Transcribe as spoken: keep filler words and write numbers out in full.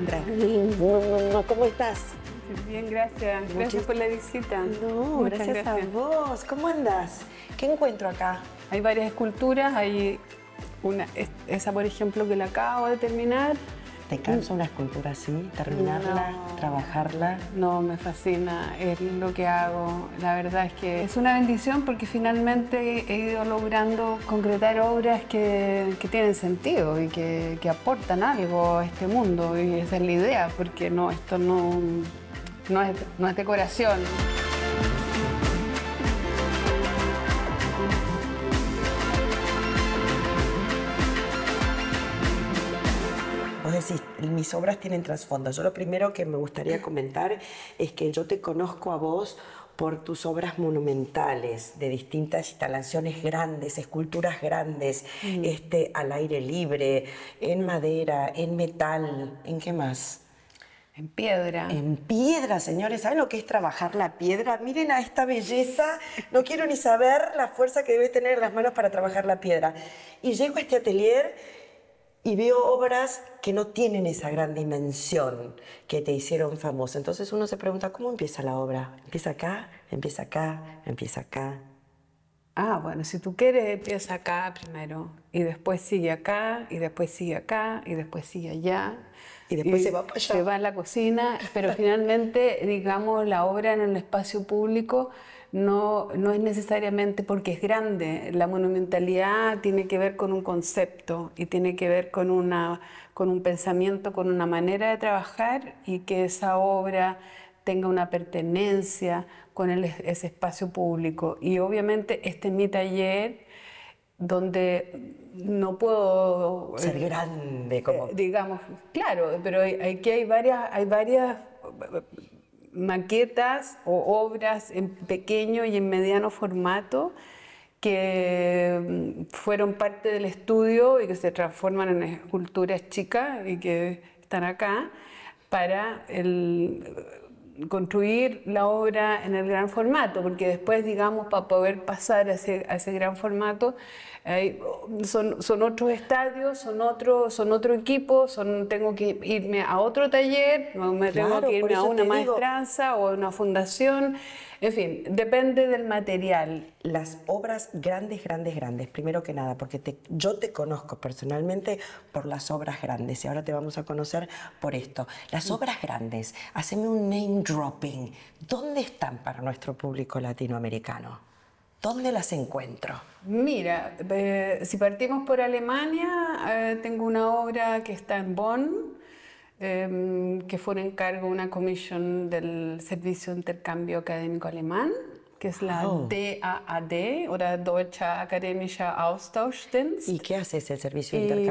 Alejandra. ¿Cómo estás? Bien, gracias. Gracias Muchis... por la visita. No, gracias, gracias a vos. ¿Cómo andas? ¿Qué encuentro acá? Hay varias esculturas. Hay una, esa, por ejemplo, que la acabo de terminar. ¿Te cansa una escultura así? ¿Terminarla? No, ¿trabajarla? No, me fascina. Es lo que hago. La verdad es que es una bendición porque finalmente he ido logrando concretar obras que, que tienen sentido y que, que aportan algo a este mundo. Y esa es la idea, porque no, esto no, no, es, no es decoración. Vos decís, mis obras tienen trasfondo. Yo lo primero que me gustaría comentar es que yo te conozco a vos por tus obras monumentales, de distintas instalaciones grandes, esculturas grandes, mm. este, al aire libre, en madera, en metal, ¿en qué más? En piedra. En piedra, señores. ¿Saben lo que es trabajar la piedra? Miren a esta belleza. No quiero ni saber la fuerza que debes tener en las manos para trabajar la piedra. Y llego a este atelier y veo obras que no tienen esa gran dimensión que te hicieron famosa. Entonces uno se pregunta, ¿cómo empieza la obra? ¿Empieza acá? ¿Empieza acá? ¿Empieza acá? Ah, bueno, si tú quieres, empieza acá primero. Y después sigue acá, y después sigue acá, y después sigue allá. Y después y se va para allá. Se va a la cocina, pero finalmente, digamos, la obra en el espacio público no, no es necesariamente porque es grande. La monumentalidad tiene que ver con un concepto y tiene que ver con, una, con un pensamiento, con una manera de trabajar y que esa obra tenga una pertenencia con el, ese espacio público. Y obviamente este es mi taller donde no puedo ser grande como eh, digamos, claro, pero aquí hay varias hay varias maquetas o obras en pequeño y en mediano formato que fueron parte del estudio y que se transforman en esculturas chicas y que están acá para el construir la obra en el gran formato, porque después, digamos, para poder pasar a ese, a ese gran formato, eh, son, son otros estadios, son otro, son otro equipo, son, tengo que irme a otro taller, me claro, tengo que irme a una maestranza digo. o a una fundación, en fin, depende del material. Las obras grandes, grandes, grandes, primero que nada, porque te, yo te conozco personalmente por las obras grandes y ahora te vamos a conocer por esto. Las obras grandes, haceme un name dropping. ¿Dónde están para nuestro público latinoamericano? ¿Dónde las encuentro? Mira, eh, si partimos por Alemania, eh, tengo una obra que está en Bonn, eh, que fue un encargo, una comisión del Servicio de Intercambio Académico Alemán, que es la oh. D A A D, o Deutscher Akademischer Austauschdienst. ¿Y qué hace ese servicio de intercambio?